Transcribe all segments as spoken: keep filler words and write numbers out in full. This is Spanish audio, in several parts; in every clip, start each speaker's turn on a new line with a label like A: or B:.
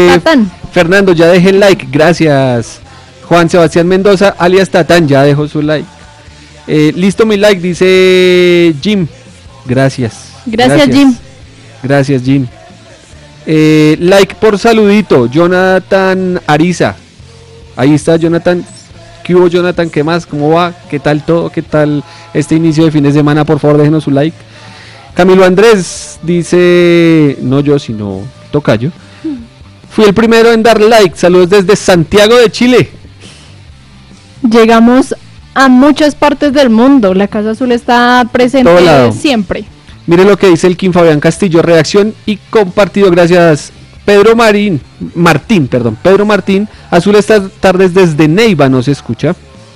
A: Tatán.
B: Fernando, ya dejé el like, gracias. Juan Sebastián Mendoza, alias Tatán, ya dejó su like. Eh, listo mi like, dice Jim. Gracias.
A: Gracias, gracias. Jim.
B: Gracias, Jim. Eh, like por saludito, Jonathan Ariza. Ahí está Jonathan. ¿Qué hubo, Jonathan? ¿Qué más? ¿Cómo va? ¿Qué tal todo? ¿Qué tal este inicio de fin de semana? Por favor, déjenos su like. Camilo Andrés dice, no yo, sino Tocayo. Fui el primero en dar like. Saludos desde Santiago de Chile.
A: Llegamos a muchas partes del mundo. La Casa Azul está presente siempre.
B: Mire lo que dice el Kim Fabián Castillo. Reacción y compartido. Gracias, Pedro Marín. Martín, perdón. Pedro Martín. Azul estas tardes desde Neiva. No se escucha.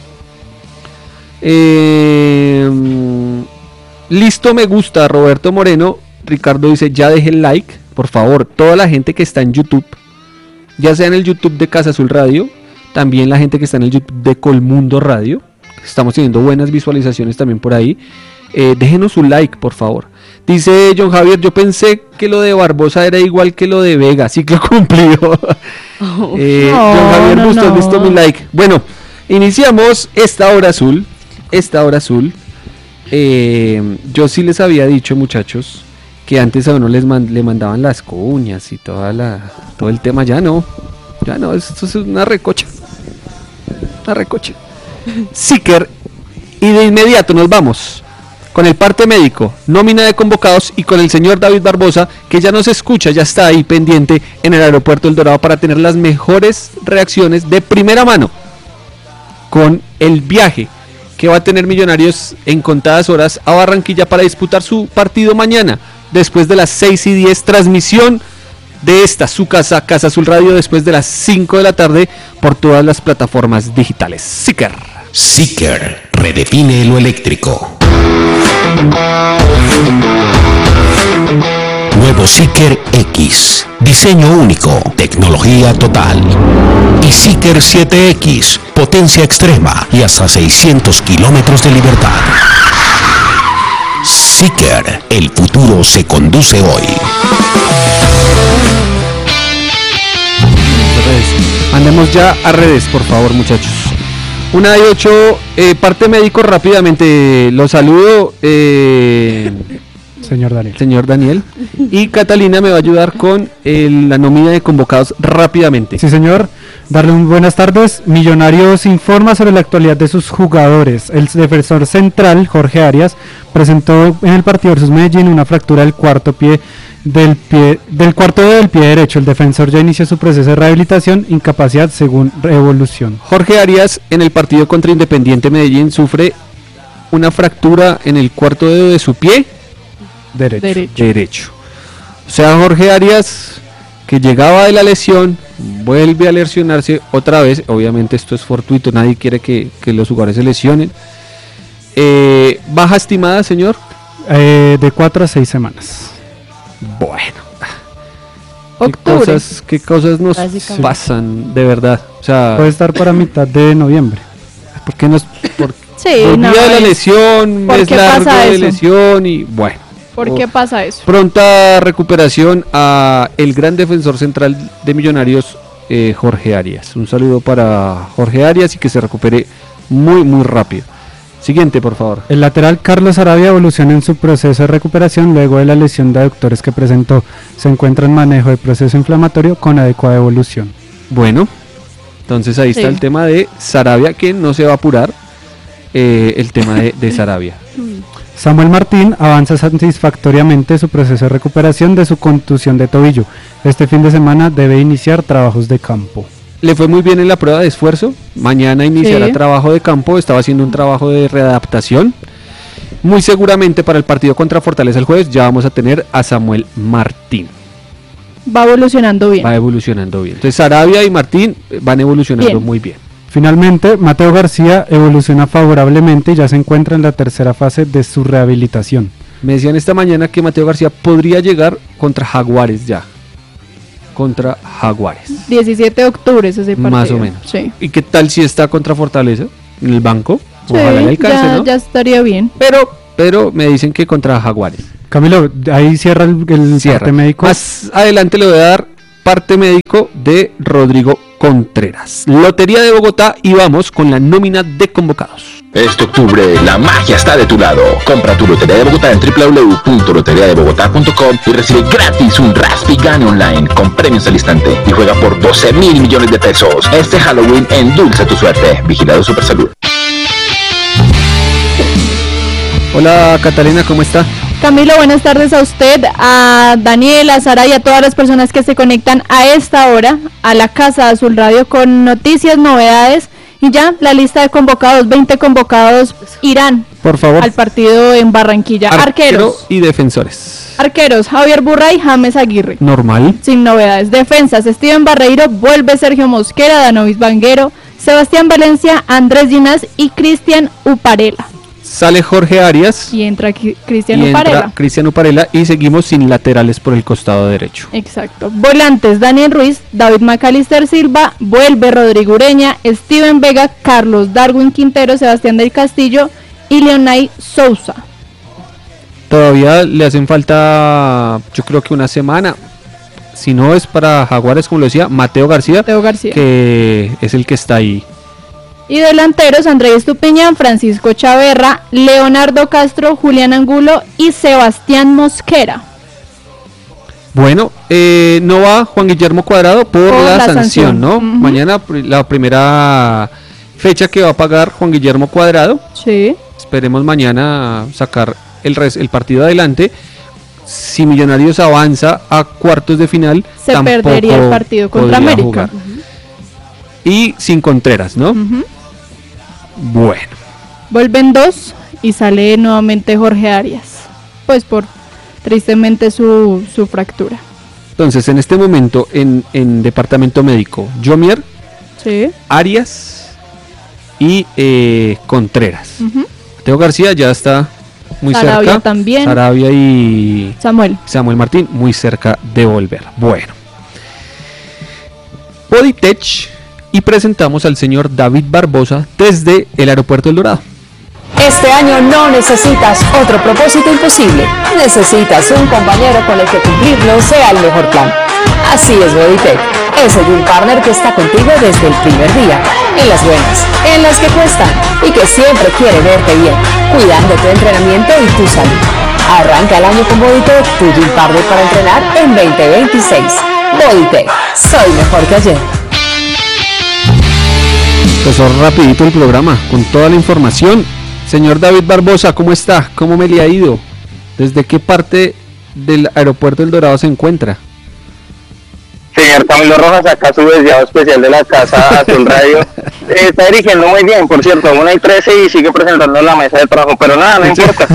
B: Eh, listo, me gusta. Roberto Moreno. Ricardo dice, ya dejé el like. Por favor, toda la gente que está en YouTube, ya sea en el YouTube de Casa Azul Radio, también la gente que está en el YouTube de Colmundo Radio, estamos teniendo buenas visualizaciones también por ahí, eh, déjenos un like por favor. Dice John Javier, yo pensé que lo de Barbosa era igual que lo de Vega, ciclo cumplido. Oh, eh, no, John Javier no, Bustos, no. Listo mi like. Bueno, iniciamos esta hora azul, esta hora azul, eh, yo sí les había dicho muchachos, que antes a uno les man, le mandaban las cuñas y toda la, todo el tema, ya no, ya no, esto es una recocha, una recocha. Seeker, y de inmediato nos vamos con el parte médico, nómina de convocados y con el señor David Barbosa, que ya nos escucha, ya está ahí pendiente en el aeropuerto El Dorado para tener las mejores reacciones de primera mano con el viaje que va a tener Millonarios en contadas horas a Barranquilla para disputar su partido mañana. Después de las seis y diez, transmisión de esta, su casa, Casa Azul Radio, después de las cinco de la tarde, por todas las plataformas digitales. Seeker.
C: Seeker, redefine lo eléctrico. Nuevo Seeker X, diseño único, tecnología total. Y Seeker siete X, potencia extrema y hasta seiscientos kilómetros de libertad. Seeker, el futuro se conduce hoy.
B: Mandemos ya a redes, por favor, muchachos. Una y ocho, eh, parte médico rápidamente. Los saludo, eh,
D: señor Daniel.
B: Señor Daniel. Y Catalina me va a ayudar con el, la nómina de convocados rápidamente.
D: Sí, señor. Darle un buenas tardes. Millonarios informa sobre la actualidad de sus jugadores. El defensor central, Jorge Arias, presentó en el partido versus Medellín una fractura del cuarto pie del pie del cuarto dedo del pie derecho. El defensor ya inició su proceso de rehabilitación, incapacidad según evolución.
B: Jorge Arias en el partido contra Independiente Medellín sufre una fractura en el cuarto dedo de su pie
D: derecho.
A: Derecho.
B: derecho. O sea, Jorge Arias, que llegaba de la lesión, vuelve a lesionarse otra vez. Obviamente esto es fortuito, nadie quiere que, que los jugadores se lesionen. Eh, ¿Baja estimada, señor?
D: Eh, de cuatro a seis semanas.
B: Bueno.
A: Octubre.
B: ¿Qué cosas, qué cosas nos pasan, de verdad? O sea,
D: puede estar para mitad de noviembre.
B: ¿Por qué nos...? Por,
A: sí,
B: por
A: no,
B: día de la lesión, mes largo de
A: eso?
B: lesión y bueno.
A: ¿Por oh, qué pasa eso?
B: Pronta recuperación a el gran defensor central de Millonarios, eh, Jorge Arias. Un saludo para Jorge Arias y que se recupere muy, muy rápido. Siguiente, por favor.
D: El lateral Carlos Sarabia evoluciona en su proceso de recuperación luego de la lesión de aductores que presentó. Se encuentra en manejo de proceso inflamatorio con adecuada evolución.
B: Bueno, entonces ahí sí. está el tema de Sarabia, que no se va a apurar. Eh, el tema de, de Sarabia.
D: Samuel Martín avanza satisfactoriamente su proceso de recuperación de su contusión de tobillo. Este fin de semana debe iniciar trabajos de campo.
B: Le fue muy bien en la prueba de esfuerzo. Mañana iniciará sí. trabajo de campo. Estaba haciendo un trabajo de readaptación. Muy seguramente para el partido contra Fortaleza el jueves ya vamos a tener a Samuel Martín.
A: Va evolucionando bien.
B: Va evolucionando bien. Entonces Sarabia y Martín van evolucionando bien. muy bien.
D: Finalmente, Mateo García evoluciona favorablemente y ya se encuentra en la tercera fase de su rehabilitación.
B: Me decían esta mañana que Mateo García podría llegar contra Jaguares ya. Contra Jaguares.
A: diecisiete de octubre es ese partido.
B: Más o menos.
A: Sí.
B: ¿Y qué tal si está contra Fortaleza? En el banco.
A: Sí,
B: ojalá le alcance,
A: ya,
B: ¿no?
A: ya estaría bien.
B: Pero, pero me dicen que contra Jaguares.
D: Camilo, ahí cierra el, el
B: cierra.
D: parte médico.
B: Más adelante le voy a dar parte médico de Rodrigo Contreras. Lotería de Bogotá y vamos con la nómina de convocados.
E: Este octubre, la magia está de tu lado. Compra tu Lotería de Bogotá en doble u doble u doble u punto lotería de bogotá punto com y recibe gratis un Raspi Gane Online con premios al instante y juega por doce mil millones de pesos. Este Halloween endulza tu suerte. Vigilado Supersalud.
B: Hola Catalina, ¿cómo está?
A: Camilo, buenas tardes a usted, a Daniel, a Sara y a todas las personas que se conectan a esta hora a la Casa Azul Radio con noticias, novedades y ya la lista de convocados, veinte convocados irán
B: por favor
A: al partido en Barranquilla.
B: Arquero
A: Arqueros
B: y defensores.
A: Arqueros, Javier Burray, James Aguirre.
B: Normal.
A: Sin novedades. Defensas, Steven Barreiro, vuelve Sergio Mosquera, Danovis Vanguero, Sebastián Valencia, Andrés Ginás y Cristian Uparela.
B: Sale Jorge Arias
A: y entra Qui- Cristian
B: y
A: Uparela.
B: entra Cristian Uparela y seguimos sin laterales por el costado derecho.
A: Exacto. Volantes, Daniel Ruiz, David Macalister Silva, vuelve Rodrigo Ureña, Steven Vega, Carlos Darwin Quintero, Sebastián del Castillo y Leonay Sousa.
B: Todavía le hacen falta, yo creo que una semana. Si no es para Jaguares, como lo decía, Mateo García,
A: Mateo García.
B: que es el que está ahí.
A: Y delanteros, Andrés Estupiñán, Francisco Chaverra, Leonardo Castro, Julián Angulo y Sebastián Mosquera.
B: Bueno, eh, no va Juan Guillermo Cuadrado por,
A: Por
B: la,
A: la
B: sanción,
A: sanción.
B: ¿no?
A: Uh-huh.
B: Mañana pr- la primera fecha que va a pagar Juan Guillermo Cuadrado.
A: Sí.
B: Esperemos mañana sacar el, res- el partido adelante. Si Millonarios avanza a cuartos de final,
A: Se
B: tampoco
A: perdería el partido contra
B: podría
A: América.
B: jugar. Y sin Contreras, ¿no?
A: Uh-huh.
B: Bueno.
A: Vuelven dos y sale nuevamente Jorge Arias. Pues por tristemente su, su fractura.
B: Entonces, en este momento, en, en departamento médico, Jomier,
A: Sí.
B: Arias y eh, Contreras.
A: Uh-huh.
B: Mateo García ya está muy
A: Sarabia
B: cerca.
A: también.
B: Sarabia y
A: Samuel.
B: Samuel Martín muy cerca de volver. Bueno. Bodytech y presentamos al señor David Barbosa desde el aeropuerto El Dorado.
F: Este año no necesitas otro propósito imposible. Necesitas un compañero con el que cumplirlo sea el mejor plan. Así es Bodytech, ese Gym Partner que está contigo desde el primer día, en las buenas, en las que cuestan y que siempre quiere verte bien, cuidando tu entrenamiento y tu salud. Arranca el año con Bodytech, tu Gym Partner para entrenar en veinte veintiséis. Bodytech, soy mejor que ayer.
B: Empezó rapidito el programa con toda la información. Señor David Barbosa, ¿cómo está? ¿Cómo me le ha ido? ¿Desde qué parte del aeropuerto El Dorado se encuentra?
G: Señor Camilo Rojas, acá su desviado especial de la Casa Azul Radio. Eh, está dirigiendo muy bien, por cierto, una y trece y sigue presentando la mesa de trabajo, pero nada, no importa.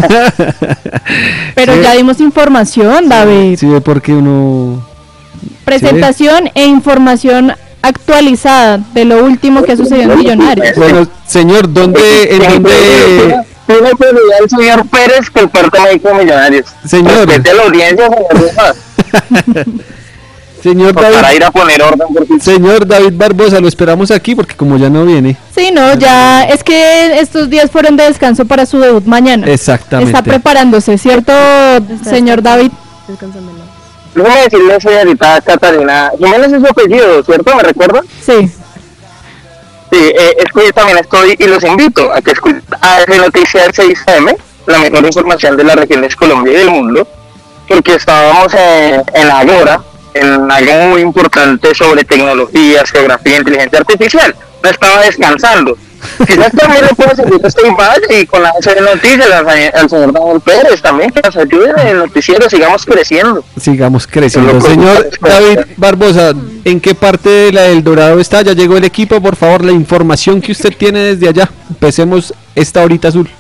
A: Pero
B: Sí.
A: ya dimos información, David.
B: Sí, porque uno...
A: Presentación e información actualizada de lo último que ha sucedido en Millonarios.
B: Bueno, señor, ¿dónde, en dónde...
G: Tiene prioridad el señor Pérez que el cuerpo médico de Millonarios.
B: Señor.
G: Respete a la audiencia, señor Rojas.
B: Señor
G: Para
B: David,
G: ir a poner orden. Porque...
B: señor David Barbosa, lo esperamos aquí porque como ya no viene.
A: Sí, no, ya es que estos días fueron de descanso para su debut mañana.
B: Exactamente.
A: Está preparándose, ¿cierto, señor David?
G: Déjeme decirle, señorita Catalina, Jiménez es su apellido, ¿cierto? ¿Me recuerda?
A: Sí.
G: Sí, eh, es que yo también estoy y los invito a que escuchen A F Noticias seis eme, la mejor información de las regiones Colombia y del mundo, porque estábamos en, en Agora, en algo muy importante sobre tecnologías, geografía e inteligencia artificial. No estaba descansando. Quizás también le puedo seguir este igual y con la A F Noticias al señor Daniel Pérez también, que nos ayude en el noticiero, sigamos creciendo.
B: Sigamos creciendo.
G: Lo
B: Señor
G: preocupa-
B: David Barbosa, ¿en qué parte de la del Dorado está? Ya llegó el equipo, por favor, la información que usted tiene desde allá. Empecemos esta horita azul.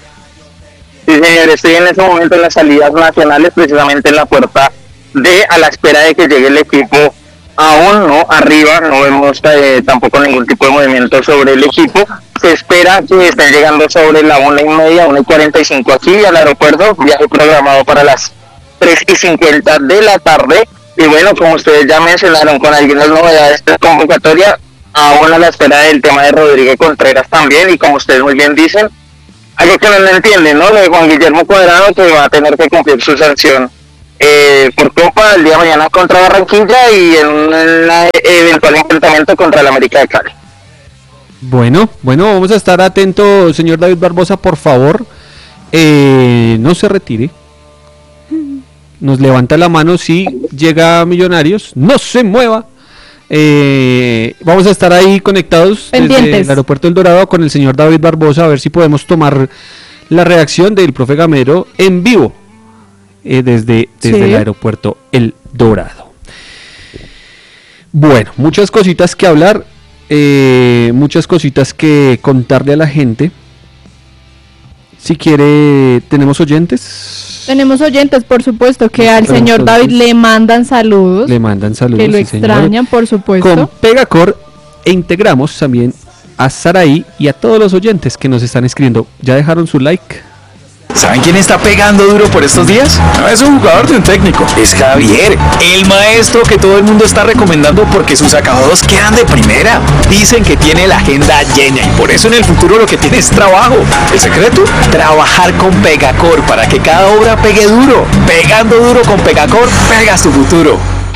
G: Sí, señor, estoy en este momento en las salidas nacionales, precisamente en la puerta D, a la espera de que llegue el equipo. Aún no, arriba no vemos eh, tampoco ningún tipo de movimiento sobre el equipo. Se espera que estén llegando sobre la una y media, una y cuarenta y cinco aquí al aeropuerto. Viaje programado para las tres y cincuenta de la tarde. Y bueno, como ustedes ya mencionaron, con algunas novedades de convocatoria, aún a la espera del tema de Rodrigo Contreras también. Y como ustedes muy bien dicen, algo que no entienden, ¿no? Lo de Juan Guillermo Cuadrado, que va a tener que cumplir su sanción eh, por Copa el día de mañana contra Barranquilla y en un eventual enfrentamiento contra el América de Cali.
B: Bueno, bueno, vamos a estar atentos, señor David Barbosa, por favor, eh, no se retire. Nos levanta la mano si llega a Millonarios, no se mueva. Eh, vamos a estar ahí conectados
A: Pendientes.
B: Desde el aeropuerto El Dorado con el señor David Barbosa, a ver si podemos tomar la reacción del profe Gamero en vivo eh, desde, desde
A: Sí.
B: el aeropuerto El Dorado. Bueno, muchas cositas que hablar, eh, muchas cositas que contarle a la gente. Si quiere, ¿tenemos oyentes?
A: Tenemos oyentes, por supuesto, que al
B: Entonces,
A: señor David le mandan saludos,
B: Le mandan saludos.
A: que lo
B: sí, señor.
A: extrañan, por supuesto.
B: Con Pegacor e integramos también a Saraí y a todos los oyentes que nos están escribiendo. ¿Ya dejaron su like?
H: ¿Saben quién está pegando duro por estos días? No es un jugador de un técnico, es Javier, el maestro que todo el mundo está recomendando porque sus acabados quedan de primera. Dicen que tiene la agenda llena y por eso en el futuro lo que tiene es trabajo. ¿El secreto? Trabajar con Pegacor para que cada obra pegue duro. Pegando duro con Pegacor, pegas tu futuro.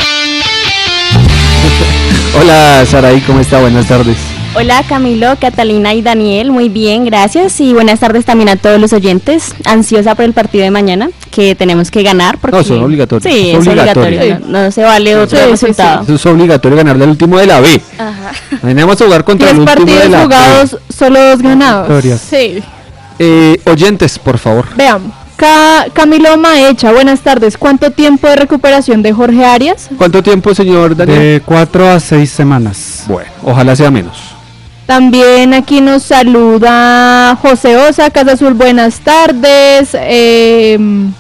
B: Hola Saraí, ¿cómo está? Buenas tardes.
I: Hola Camilo, Catalina y Daniel, muy bien, gracias y buenas tardes también a todos los oyentes. Ansiosa por el partido de mañana, que tenemos que ganar. Porque...
B: No, son obligatorios.
I: Sí,
B: es
I: es
B: obligatorio.
I: obligatorio, no, no se vale otro
A: Sí, sí,
I: resultado.
B: Eso es obligatorio ganarle al último de la B.
I: Ajá.
B: Mañana vamos a jugar contra el
A: Diez
B: último de
A: partidos
B: la
A: jugados,
B: B.
A: solo dos ganados.
D: Victorias.
A: Sí.
B: Eh, oyentes, por favor.
A: Veamos. Ca- Camilo Maecha, buenas tardes. ¿Cuánto tiempo de recuperación de Jorge Arias?
B: ¿Cuánto tiempo, señor Daniel?
D: De cuatro a seis semanas.
B: Bueno, ojalá sea menos.
A: También aquí nos saluda José Osa, Casa Azul, buenas tardes. Eh,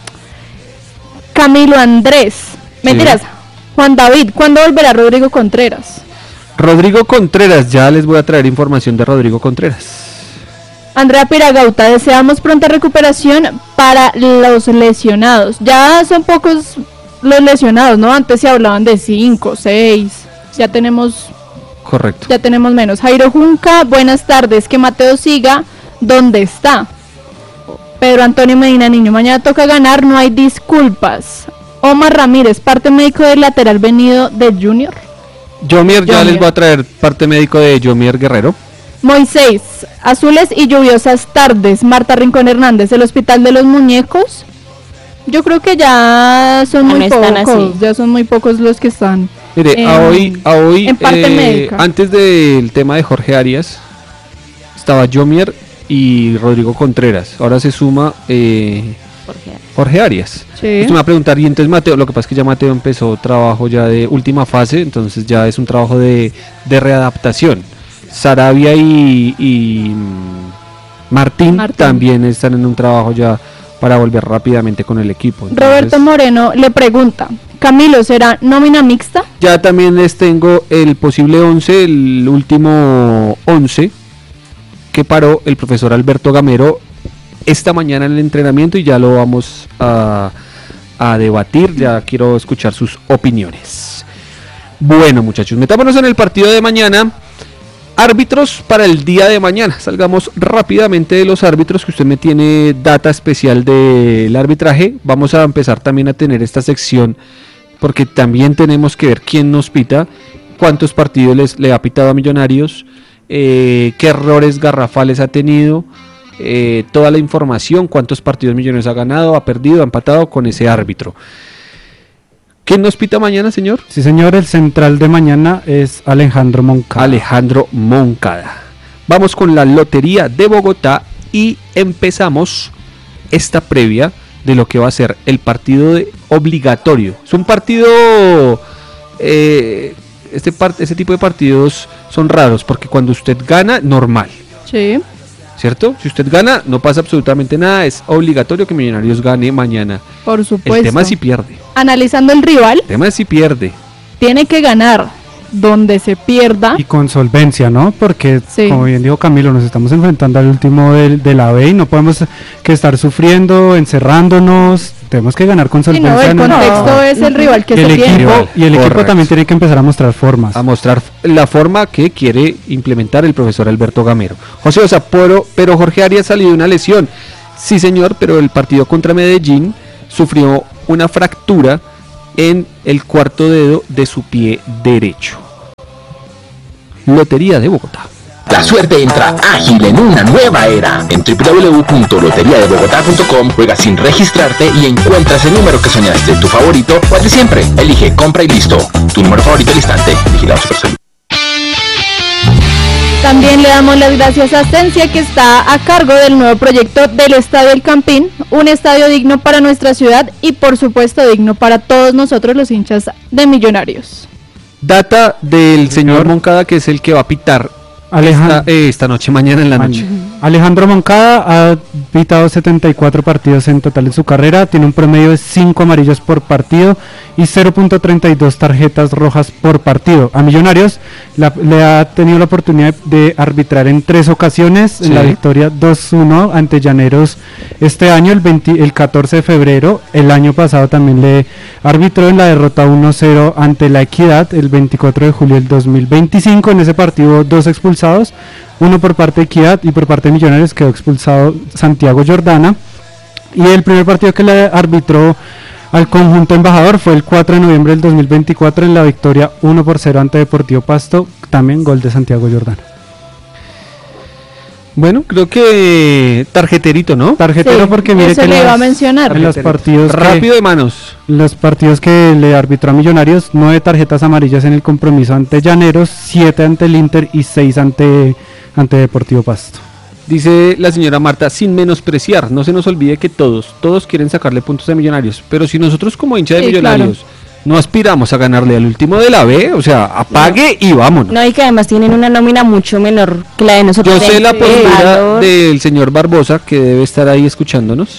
A: Camilo Andrés, mentiras, Juan David, ¿cuándo volverá Rodrigo Contreras?
B: Rodrigo Contreras, ya les voy a traer información de Rodrigo Contreras.
A: Andrea Piragauta, deseamos pronta recuperación para los lesionados. Ya son pocos los lesionados, ¿no? Antes se hablaban de cinco, seis, ya tenemos...
B: Correcto.
A: Ya tenemos menos. Jairo Junca, buenas tardes. Que Mateo siga donde está. Pedro Antonio Medina Niño, mañana toca ganar, no hay disculpas. Omar Ramírez, parte médico del lateral venido de Junior.
B: Yomier, ya
A: Yomier.
B: les voy a traer parte médico de Yomier Guerrero.
A: Moisés, azules y lluviosas tardes. Marta Rincón Hernández, el Hospital de los Muñecos. Yo creo que ya son
I: Ya
A: muy
I: no están
A: pocos.
I: así.
A: Ya son muy pocos los que están.
B: Mire,
A: en-
B: a hoy, a hoy
A: en parte
B: eh,
A: médica.
B: antes del tema de Jorge Arias, estaba Yomier y Rodrigo Contreras. Ahora se suma eh,
I: Jorge.
B: Jorge Arias.
A: Sí.
B: Usted me va a preguntar, y entonces Mateo, lo que pasa es que ya Mateo empezó trabajo ya de última fase, entonces ya es un trabajo de, de readaptación. Sarabia y, y mm, Martín,
A: Martín.
B: también están en un trabajo ya para volver rápidamente con el equipo. Entonces,
A: Roberto Moreno le pregunta, Camilo, ¿será nómina mixta?
B: ya también les tengo el posible once, el último once que paró el profesor Alberto Gamero esta mañana en el entrenamiento y ya lo vamos a, a debatir, ya quiero escuchar sus opiniones. Bueno muchachos, metámonos en el partido de mañana. Árbitros para el día de mañana. Salgamos rápidamente de los árbitros, que usted me tiene data especial del arbitraje. Vamos a empezar también a tener esta sección, porque también tenemos que ver quién nos pita, cuántos partidos les, le ha pitado a Millonarios, eh, qué errores garrafales ha tenido, eh, toda la información, cuántos partidos Millonarios ha ganado, ha perdido, ha empatado con ese árbitro. ¿Quién nos pita mañana, señor?
D: Sí, señor, el central de mañana es Alejandro Moncada.
B: Alejandro Moncada. Vamos con la Lotería de Bogotá y empezamos esta previa de lo que va a ser el partido de obligatorio. Es un partido, eh, este, par- este tipo de partidos son raros porque cuando usted gana, normal,
A: Sí.
B: ¿cierto? Si usted gana, no pasa absolutamente nada, es obligatorio que Millonarios gane mañana.
A: Por supuesto.
B: El tema es si pierde,
A: Analizando el rival,
B: el tema es si pierde.
A: tiene que ganar. Donde se pierda,
D: Y con solvencia, ¿no? Porque,
A: Sí.
D: como bien dijo Camilo, nos estamos enfrentando al último del- de, la B y no podemos que estar sufriendo, encerrándonos. Tenemos que ganar con
A: sí, no,
D: solvencia.
A: el
D: ¿no?
A: contexto es el rival que
D: Y el
A: se tiene.
D: equipo,
B: Rival,
D: y el equipo
B: correcto.
D: también tiene que empezar a mostrar formas.
B: A mostrar la forma que quiere implementar el profesor Alberto Gamero. José Osaporo, pero Jorge Arias salió de una lesión. Sí, señor, pero el partido contra Medellín sufrió una fractura en el cuarto dedo de su pie derecho. Lotería de Bogotá.
E: La suerte entra ágil en una nueva era. En doble u doble u doble u punto lotería de bogotá punto com juegas sin registrarte y encuentras el número que soñaste, tu favorito o el de siempre. Elige, compra y listo. Tu número favorito al instante. Vigilado Supersalud.
A: También le damos las gracias a Ascensia, que está a cargo del nuevo proyecto del Estadio El Campín, un estadio digno para nuestra ciudad y por supuesto digno para todos nosotros los hinchas de Millonarios.
B: Data del señor Moncada, que es el que va a pitar
D: Alejandro,
B: esta, eh, esta noche, mañana en la noche.
D: Alejandro Moncada ha pitado setenta y cuatro partidos en total en su carrera, tiene un promedio de cinco amarillos por partido y cero punto treinta y dos tarjetas rojas por partido. A Millonarios la, le ha tenido la oportunidad de arbitrar en tres ocasiones, sí. En la victoria dos uno ante Llaneros este año, el, veinte, el catorce de febrero. El año pasado también le arbitró en la derrota uno cero ante La Equidad el veinticuatro de julio del dos mil veinticinco. En ese partido dos expulsados, uno por parte de Equidad y por parte de Millonarios quedó expulsado Santiago Jordana. Y el primer partido que le arbitró al conjunto embajador fue el cuatro de noviembre del dos mil veinticuatro en la victoria uno por cero ante Deportivo Pasto, también gol de Santiago Jordana.
B: Bueno, creo que tarjeterito, ¿no?
D: Tarjetero, sí, porque mire
A: eso
D: que
A: le
D: las,
A: iba a mencionar.
D: En los partidos
B: rápido
D: que,
B: de manos.
D: Los partidos que le arbitró a Millonarios, nueve tarjetas amarillas en el compromiso ante Llaneros, siete ante el Inter y seis ante, ante Deportivo Pasto.
B: Dice la señora Marta, sin menospreciar, no se nos olvide que todos, todos quieren sacarle puntos a Millonarios, pero si nosotros como hincha de sí, Millonarios claro. no aspiramos a ganarle al último de la B, o sea, apague no. y vámonos.
I: No, y que además tienen una nómina mucho menor que la de nosotros.
B: Yo sé la postura del señor Barbosa, que debe estar ahí escuchándonos,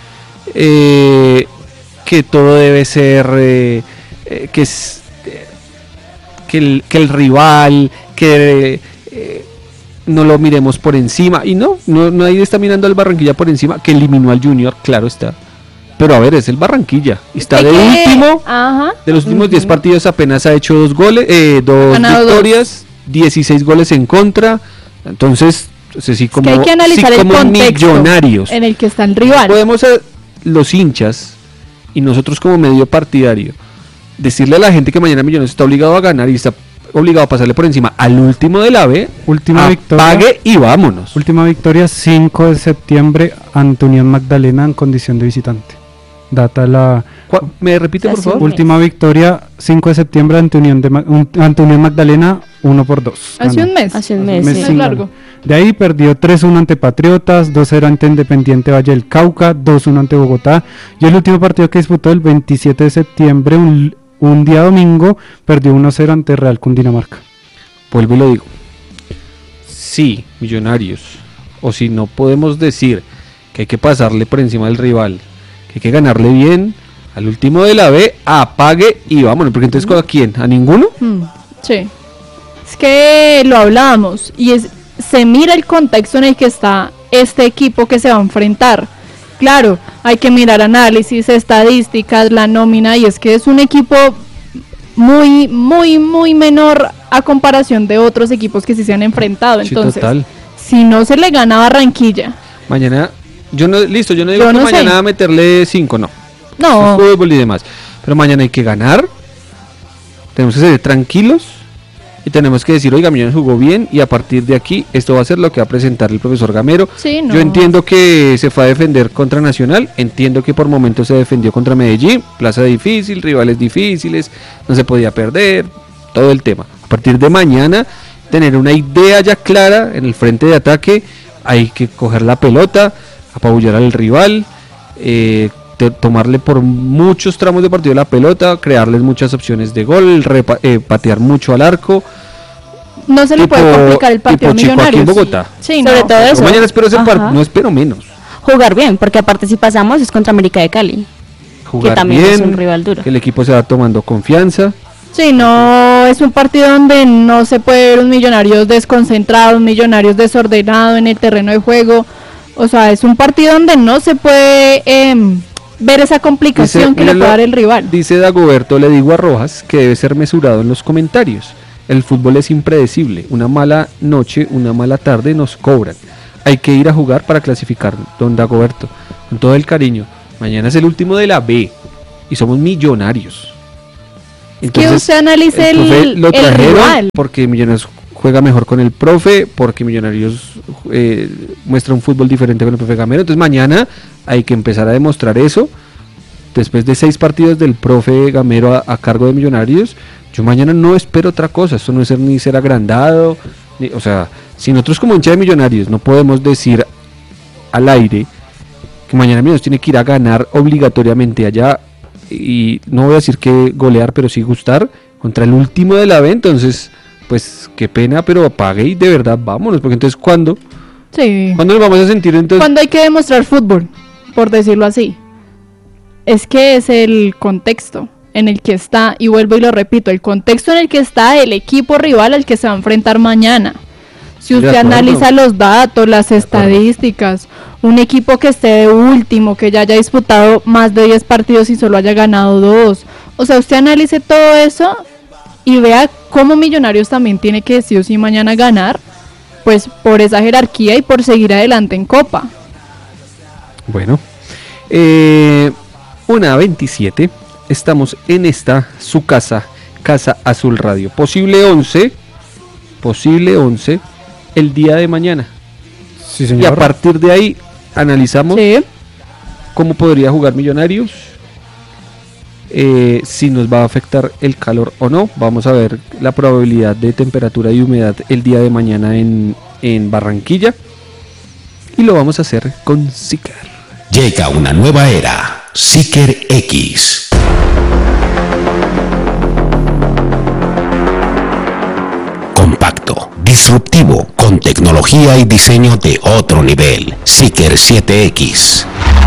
B: eh, que todo debe ser, eh, eh, que, es, eh, que, el, que el rival, que... Eh, no lo miremos por encima, y no, no nadie está mirando al Barranquilla por encima, que eliminó al Junior, claro está, pero a ver, es el Barranquilla, está de que... último, Ajá. de los últimos diez uh-huh. partidos apenas ha hecho dos goles, eh, dos Ganado victorias, dos. dieciséis goles en contra, entonces, entonces sí como,
A: es que hay que analizar
B: sí
A: el
B: como
A: contexto
B: Millonarios,
A: en el que está el rival.
B: Podemos, eh, los hinchas, y nosotros como medio partidario, decirle a la gente que mañana Millonarios está obligado a ganar y está obligado a pasarle por encima al último de la B,
D: última victoria,
B: pague y vámonos.
D: Última victoria cinco de septiembre ante Unión Magdalena en condición de visitante. Data la
B: ¿Me repite por favor?
D: Última victoria cinco de septiembre ante Unión de un, ante Unión Magdalena uno por dos.
A: Hace ganó. un mes.
I: Hace un mes,
D: mes
I: sí.
D: sí.
A: largo.
D: De ahí perdió tres uno ante Patriotas, dos cero ante Independiente Valle del Cauca, dos uno ante Bogotá, y el último partido que disputó el veintisiete de septiembre, un Un día domingo, perdió uno cero ante Real Cundinamarca.
B: Vuelvo y lo digo. Sí, Millonarios. O si no podemos decir que hay que pasarle por encima del rival, que hay que ganarle bien, al último de la B, apague y vámonos. Porque entonces, ¿a quién? ¿A ninguno?
A: Hmm, sí. Es que lo hablábamos y es, se mira el contexto en el que está este equipo que se va a enfrentar. Claro, hay que mirar análisis, estadísticas, la nómina, y es que es un equipo muy, muy, muy menor a comparación de otros equipos que sí se han enfrentado. Entonces, sí, total. Si no se le gana a Barranquilla.
B: Mañana, yo no, listo, yo no digo
A: yo
B: que
A: no
B: mañana
A: sé.
B: meterle cinco, no.
A: No.
B: Fútbol y demás. Pero mañana hay que ganar, tenemos que ser tranquilos. Y tenemos que decir, oiga, Millonarios jugó bien y a partir de aquí esto va a ser lo que va a presentar el profesor Gamero.
A: Sí, no.
B: Yo entiendo que se fue a defender contra Nacional, entiendo que por momentos se defendió contra Medellín, plaza difícil, rivales difíciles, no se podía perder, todo el tema. A partir de mañana, tener una idea ya clara en el frente de ataque, hay que coger la pelota, apabullar al rival, eh, tomarle por muchos tramos de partido la pelota, crearles muchas opciones de gol, repa, eh, patear mucho al arco.
A: No se le tipo, puede complicar el partido a Millonarios.
B: Aquí en Bogotá.
I: Sí, sobre
A: no.
I: todo eso.
B: Mañana espero ese par- no espero menos.
I: Jugar bien, porque aparte si pasamos es contra América de Cali,
B: Jugar
I: que también
B: bien,
I: es un rival duro.
B: Que el equipo se va tomando confianza.
A: Sí, no, es un partido donde no se puede ver un Millonarios desconcentrado, un Millonarios desordenado en el terreno de juego. O sea, es un partido donde no se puede... Eh, ver esa complicación dice, que le puede dar el rival.
B: Dice Dagoberto, le digo a Rojas que debe ser mesurado en los comentarios. El fútbol es impredecible. Una mala noche, una mala tarde nos cobran. Hay que ir a jugar para clasificar, don Dagoberto. Con todo el cariño. Mañana es el último de la B y somos Millonarios.
A: Que usted analice el,
B: el, lo
A: el
B: trajeron
A: rival.
B: porque Millonarios juega mejor con el profe, porque Millonarios eh, muestra un fútbol diferente con el profe Gamero. Entonces mañana hay que empezar a demostrar eso. Después de seis partidos del profe Gamero a, a cargo de Millonarios, yo mañana no espero otra cosa. Esto no es ser, ni ser agrandado, ni, o sea, si nosotros como hincha de Millonarios no podemos decir al aire que mañana Millonarios tiene que ir a ganar obligatoriamente allá, y no voy a decir que golear, pero sí gustar contra el último de la B, entonces pues qué pena, pero apague y de verdad vámonos, porque entonces ¿cuándo?
A: Sí.
B: ¿Cuándo nos vamos a sentir entonces?
A: Cuando hay que demostrar fútbol, por decirlo así. Es que es el contexto en el que está, y vuelvo y lo repito, el contexto en el que está el equipo rival al que se va a enfrentar mañana. Si usted analiza los datos, las estadísticas, un equipo que esté de último, que ya haya disputado más de diez partidos y solo haya ganado dos, o sea, usted analice todo eso y vea cómo Millonarios también tiene que sí o sí mañana ganar, pues por esa jerarquía y por seguir adelante en Copa.
B: Bueno, eh, una veintisiete, estamos en esta, su casa, Casa Azul Radio, posible once, posible once, el día de mañana.
D: Sí, señor.
B: Y a partir de ahí analizamos
A: sí.
B: cómo podría jugar Millonarios, eh, si nos va a afectar el calor o no. Vamos a ver la probabilidad de temperatura y humedad el día de mañana en, en Barranquilla, y lo vamos a hacer con Seeker.
C: Llega una nueva era, Seeker X. Compacto, disruptivo, con tecnología y diseño de otro nivel. Seeker siete X.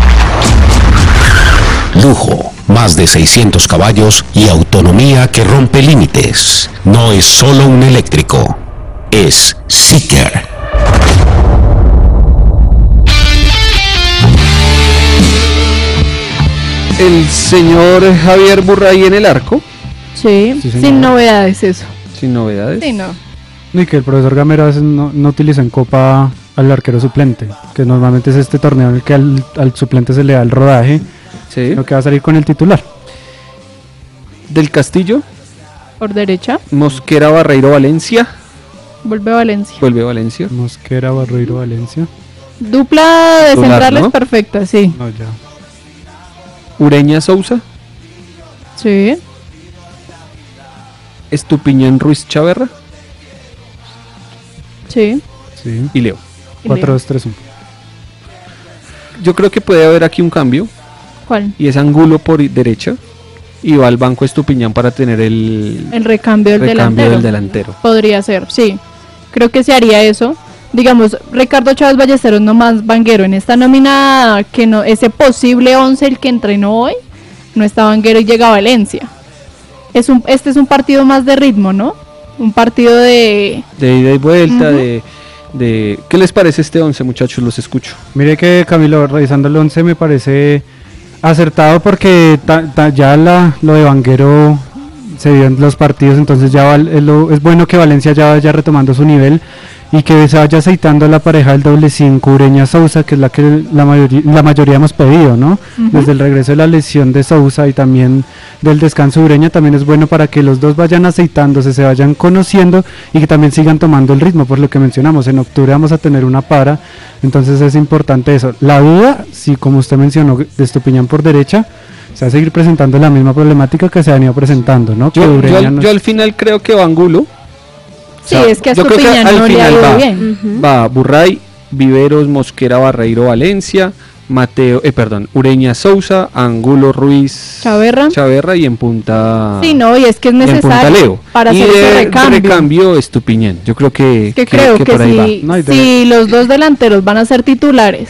C: Lujo, más de seiscientos caballos y autonomía que rompe límites. No es solo un eléctrico, es Seeker.
B: El señor Javier Burray en el arco.
A: Sí,
D: Sí,
A: sin
D: señor.
A: novedades eso.
B: Sin novedades.
A: Sí, no.
D: Y que el profesor Gamero a veces no, no utiliza en Copa al arquero suplente, que normalmente es este torneo en el que al, al suplente se le da el rodaje,
B: Sí.
D: lo que va a salir con el titular.
B: Del Castillo,
A: Por derecha,
B: Mosquera, Barreiro, Valencia.
A: vuelve Valencia.
B: Vuelve Valencia.
D: Mosquera, Barreiro, Valencia.
A: Dupla de
B: Titular,
A: centrales
B: ¿no?
A: perfecta, sí.
D: No, ya.
B: Ureña, Sousa.
A: Sí.
B: Estupiñán, Ruiz, Chaverra.
A: Sí.
D: Sí.
B: Y Leo.
A: Y
D: cuatro
A: Leo.
D: dos tres uno.
B: Yo creo que puede haber aquí un cambio,
A: ¿Cuál?
B: y es Angulo por derecha, y va al banco Estupiñán para tener el,
A: El recambio del
B: recambio
A: delantero.
B: del delantero.
A: Podría ser, sí. Creo que se haría eso. Digamos, Ricardo Chávez Ballesteros no más Vanguero. En esta nómina, que no, ese posible once el que entrenó hoy, no está Vanguero y llega a Valencia. Es un, este es un partido más de ritmo, ¿no? Un partido de...
B: De ida y vuelta,
A: Ujú.
B: de, de... ¿Qué les parece este once, muchachos? Los escucho.
D: Mire que Camilo, revisando el once me parece acertado porque ta- ta- ya la, lo de Vanguero se vio en los partidos, entonces ya val- es, lo- es bueno que Valencia ya vaya retomando su nivel y que se vaya aceitando la pareja del doble cinco Ureña Sousa, que es la que la mayoría, la mayoría hemos pedido, ¿no?
A: Ujú.
D: Desde el regreso de la lesión de Sousa y también del descanso de Ureña, también es bueno para que los dos vayan aceitándose, se vayan conociendo y que también sigan tomando el ritmo, por lo que mencionamos, en octubre vamos a tener una para, entonces es importante eso. La duda, si como usted mencionó, de Estupiñán por derecha, se va a seguir presentando la misma problemática que se ha venido presentando, ¿no? Que
B: Yo, yo
D: Ureña
B: al,
D: no-
B: yo al final creo que va Angulo.
A: Sí,
B: O sea,
A: es que a
B: yo creo que
A: Estupiñán
B: al
A: no le ha
B: final
A: ido
B: va.
A: bien.
I: Ujú.
B: Va Burray, Viveros, Mosquera, Barreiro, Valencia, Mateo, eh, perdón, Ureña, Sousa, Angulo, Ruiz,
A: Chaverra.
B: Chaverra y en punta.
A: Sí, no, y es que es
B: y en punta
A: necesario
B: Leo.
A: para
B: y
A: hacer
B: de,
A: ese
B: de
A: recambio.
B: recambio Estupiñán. Yo creo que,
A: que creo que,
B: por ahí va.
A: si,
D: No, y de-
A: si los dos delanteros van a ser titulares,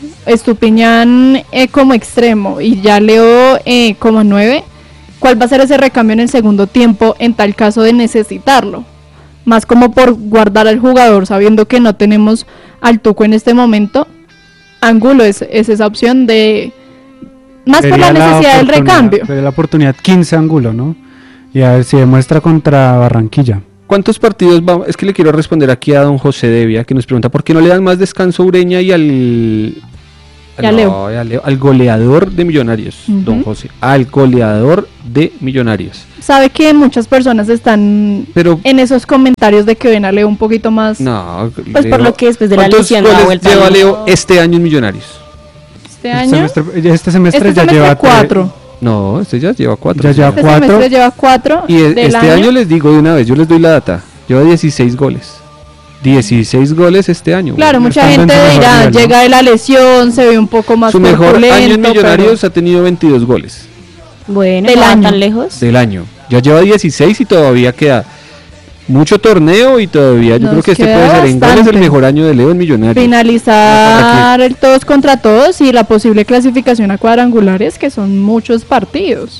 A: Estupiñán eh, como extremo y ya Leo eh, como nueve, ¿cuál va a ser ese recambio en el segundo tiempo en tal caso de necesitarlo? Más como por guardar al jugador sabiendo que no tenemos al Tuco en este momento. Angulo es, es esa opción de... Más por la
D: Vería
A: necesidad del
D: oportunidad-
A: recambio.
D: vería la oportunidad quince Angulo, ¿no? Y a ver si demuestra contra Barranquilla.
B: ¿Cuántos partidos va? Es que le quiero responder aquí a don José Devia, que nos pregunta por qué no le dan más descanso a Ureña y al
A: Y a
B: no,
A: Leo.
B: y a Leo, al goleador de Millonarios,
A: Ujú.
B: don José, al goleador de Millonarios.
A: Sabe que muchas personas están
B: Pero
A: en esos comentarios de que ven a Leo un poquito más.
B: no,
I: Pues por lo que después de la
B: ¿cuántos
I: lesión no ha
B: goles
I: vuelto a
B: lleva
I: ir?
B: Leo este año en Millonarios?
A: Este
D: Este
A: año.
D: semestre, este semestre
A: Este
D: ya
A: semestre
D: lleva
A: cuatro.
B: No, este ya lleva cuatro.
D: Ya lleva
A: Este
D: cuatro.
A: semestre lleva cuatro.
B: Y e-
A: del
B: este año. les digo de una vez, yo les doy la data, lleva dieciséis goles. dieciséis goles este año.
A: Claro,
B: güey.
A: mucha
D: Estando en
A: gente
D: su mejor
A: dirá,
D: nivel, ¿no?
A: llega de la lesión, se ve un poco más
B: Su mejor
A: corpulento,
B: año en
A: pero-
B: Millonarios ha tenido veintidós goles
I: Bueno,
A: Del
I: no va
A: año.
I: tan lejos.
B: del año. Ya lleva dieciséis y todavía queda mucho torneo y todavía yo
A: Nos
B: creo que este
A: queda
B: puede ser en goles el
A: bastante.
B: mejor año de Leo en Millonarios.
A: Finalizar el todos contra todos y la posible clasificación a cuadrangulares, que son muchos partidos.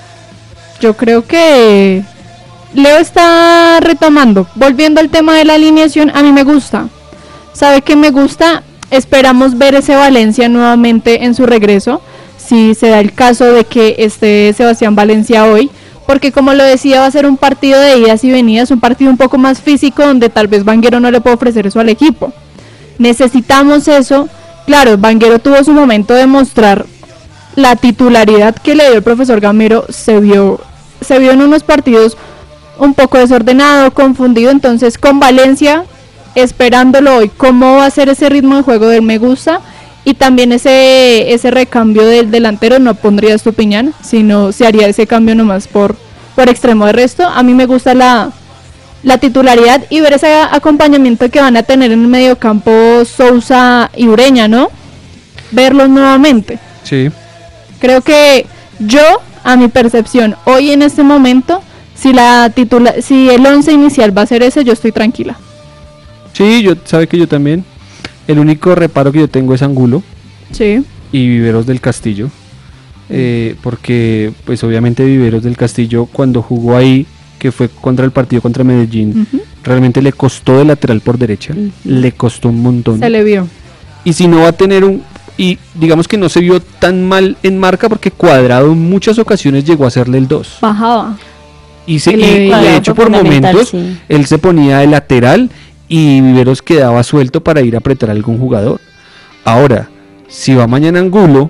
A: Yo creo que Leo está retomando. Volviendo al tema de la alineación, a mí me gusta. ¿Sabe qué me gusta? Esperamos ver ese Valencia nuevamente en su regreso, si se da el caso de que esté Sebastián Valencia hoy, porque como lo decía, va a ser un partido de idas y venidas, un partido un poco más físico, donde tal vez Vanguero no le puede ofrecer eso al equipo. Necesitamos eso. Claro, Vanguero tuvo su momento de mostrar la titularidad que le dio el profesor Gamero, se vio, se vio en unos partidos un poco desordenado, confundido, entonces con Valencia, esperándolo hoy, cómo va a ser ese ritmo de juego del me gusta, y también ese ese recambio del delantero, no pondría a Estupiñán, sino se haría ese cambio nomás por, por extremo. De resto, a mí me gusta la, la titularidad y ver ese acompañamiento que van a tener en el mediocampo Sousa y Ureña, ¿no? Verlos nuevamente.
B: Sí.
A: Creo que yo, a mi percepción, hoy en este momento, si la titula si el once inicial va a ser ese, yo estoy tranquila.
B: Sí, yo sabe que yo también. El único reparo que yo tengo es Angulo
A: Sí.
B: y Viveros del Castillo. Eh, porque pues obviamente Viveros del Castillo cuando jugó ahí, que fue contra el partido contra Medellín,
A: Ujú.
B: realmente le costó de lateral por derecha, le costó un montón.
A: Se le vio.
B: Y si no va a tener un... Y digamos que no se vio tan mal en marca porque Cuadrado en muchas ocasiones llegó a hacerle el dos.
A: Bajaba.
B: Y, se,
A: Se
B: y,
A: le
B: y
A: veía.
B: de hecho por
I: Fundamental,
B: momentos
I: sí.
B: él se ponía de lateral y Viveros quedaba suelto para ir a apretar a algún jugador. Ahora, si va mañana Angulo,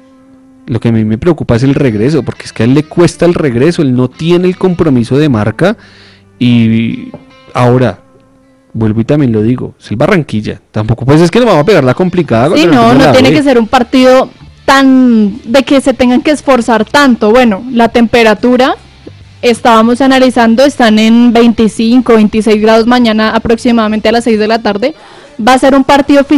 B: lo que a mí me preocupa es el regreso, porque es que a él le cuesta el regreso, él no tiene el compromiso de marca. Y ahora, vuelvo y también lo digo, es el Barranquilla, tampoco pues es que le vamos a pegar la complicada.
A: Sí,
B: contra el
A: no,
B: Real de
A: no
B: la
A: tiene
B: B.
A: que ser un partido tan de que se tengan que esforzar tanto. Bueno, la temperatura, estábamos analizando, están en veinticinco, veintiséis grados mañana aproximadamente a las seis de la tarde. Va a ser un partido